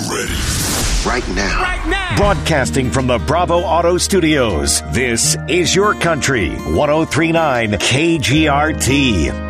ready? Right now. Broadcasting from the Bravo Auto Studios, this is Your Country, 103.9 KGRT.